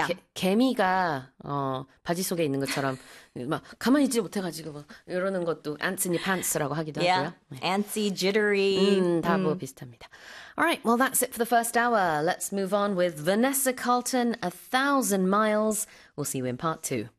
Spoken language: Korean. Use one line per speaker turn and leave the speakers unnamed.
개미가 바지 속에 있는 것처럼 막 가만히 있지 못해가지고 막 이러는 것도 ants in your pants라고 하기도
Yeah.
하고요. 네.
Antsy, jittery.
다 뭐 비슷합니다. Alright, well that's it for the first hour. Let's move on with Vanessa Carlton, 1,000 Miles. We'll see you in part 2.